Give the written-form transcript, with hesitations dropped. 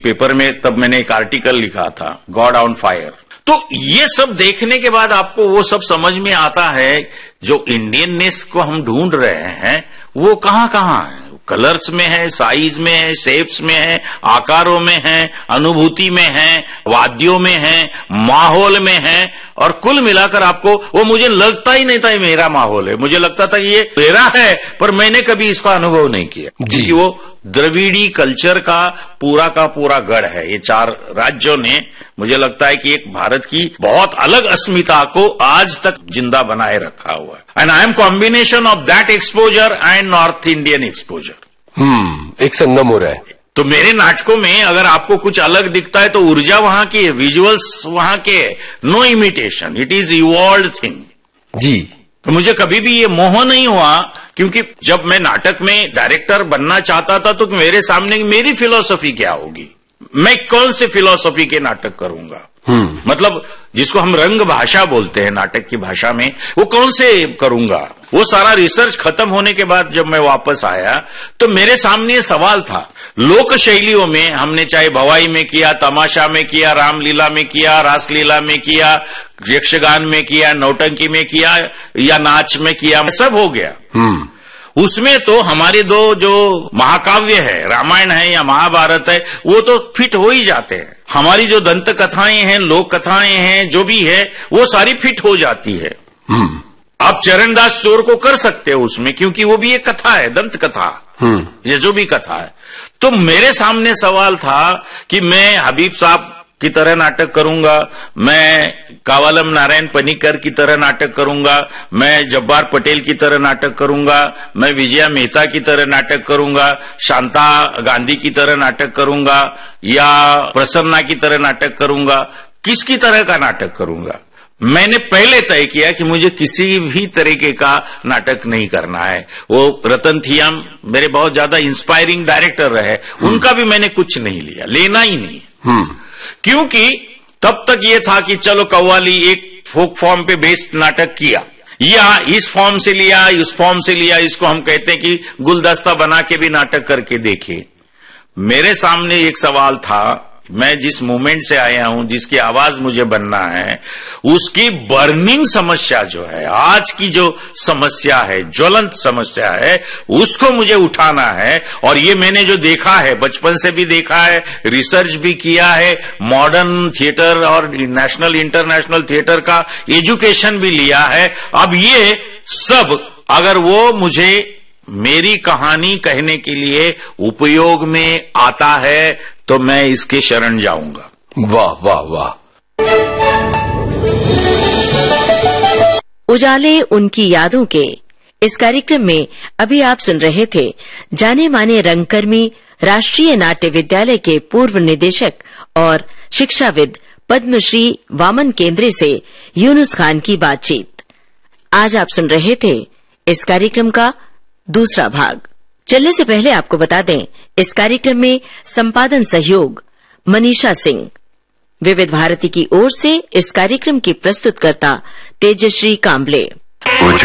Paper में तब मैंने एक आर्टिकल लिखा था, गॉड ऑन फायर। तो ये सब देखने के बाद आपको वो सब समझ में आता है, जो इंडियननेस को हम ढूंढ रहे हैं वो कहां कहां है। कलर्स में है, साइज में है, शेप्स में है, आकारों में है, अनुभूति में है, वाद्यों में है, माहौल में है, और कुल मिलाकर आपको वो मुझे लगता ही नहीं था ये मेरा माहौल है, मुझे लगता था ये मेरा है, पर मैंने कभी इसका अनुभव नहीं किया, क्योंकि वो द्रविड़ी कल्चर का पूरा गढ़ है। ये 4 राज्यों ने, मुझे लगता है कि एक भारत की बहुत अलग अस्मिता को आज तक जिंदा बनाए रखा हुआ है। And I am combination of that exposure and north Indian exposure. एक संगम हो रहा है। तो मेरे नाटकों में अगर आपको कुछ अलग दिखता है तो ऊर्जा वहां की है, विजुअल्स वहां के, no imitation, it is evolved thing. जी। तो मुझे कभी भी ये मोह नहीं हुआ, क्योंकि जब मैं नाटक में डायरेक्टर बनना चाहता था तो मेरे सामने मेरी फिलॉसफी क्या होगी, मैं कौन से फिलॉसफी के नाटक करूंगा, मतलब जिसको हम रंग भाषा बोलते हैं नाटक की भाषा में, वो कौन से करूंगा। वो सारा रिसर्च खत्म होने के बाद जब मैं वापस आया तो मेरे सामने ये सवाल था। लोक शैलियों में हमने चाहे भवाई में किया, तमाशा में किया, रामलीला में किया, रासलीला में किया, यक्षगान में किया, नौटंकी में किया, या नाच में किया, सब हो गया। उसमें तो हमारे 2 जो महाकाव्य है, रामायण है या महाभारत है, वो तो फिट हो ही जाते हैं। हमारी जो दंत कथाएं हैं, लोक कथाएं हैं, जो भी है वो सारी फिट हो जाती है। आप चरणदास चोर को कर सकते हो उसमें, क्योंकि वो भी एक कथा है, दंत कथा, ये जो भी कथा है। तो मेरे सामने सवाल था कि मैं हबीब साहब की तरह नाटक करूंगा, मैं कावालम नारायण पनिकर की तरह नाटक करूंगा, मैं जब्बार पटेल की तरह नाटक करूंगा, मैं विजया मेहता की तरह नाटक करूंगा, शांता गांधी की तरह नाटक करूंगा, या प्रसन्ना की तरह नाटक करूंगा, किसकी तरह का नाटक करूंगा। मैंने पहले तय किया कि मुझे किसी भी तरीके का नाटक नहीं करना है। वो रतन थियम मेरे बहुत ज्यादा इंस्पायरिंग डायरेक्टर रहे, उनका भी मैंने कुछ नहीं लिया, लेना ही नहीं। क्योंकि तब तक ये था कि चलो कव्वाली एक फोक फॉर्म पे बेस्ड नाटक किया, या इस फॉर्म से लिया, इस फॉर्म से लिया, इसको हम कहते हैं कि गुलदस्ता बना के भी नाटक करके देखे। मेरे सामने एक सवाल था, मैं जिस मूवमेंट से आया हूं, जिसकी आवाज मुझे बनना है, उसकी बर्निंग समस्या जो है, आज की जो समस्या है, ज्वलंत समस्या है, उसको मुझे उठाना है। और ये मैंने जो देखा है, बचपन से भी देखा है, रिसर्च भी किया है, मॉडर्न थिएटर और नेशनल इंटरनेशनल थिएटर का एजुकेशन भी लिया है। अब ये सब अगर वो मुझे मेरी कहानी कहने के लिए उपयोग में आता है तो मैं इसके शरण जाऊंगा। वाह वाह वाह। उजाले उनकी यादों के इस कार्यक्रम में अभी आप सुन रहे थे जाने माने रंगकर्मी, राष्ट्रीय नाट्य विद्यालय के पूर्व निदेशक और शिक्षाविद पद्मश्री वामन केंद्रे से यूनुस खान की बातचीत। आज आप सुन रहे थे इस कार्यक्रम का दूसरा भाग। चलने से पहले आपको बता दें, इस कार्यक्रम में संपादन सहयोग मनीषा सिंह। विविध भारती की ओर से इस कार्यक्रम की प्रस्तुतकर्ता तेजश्री कांबले।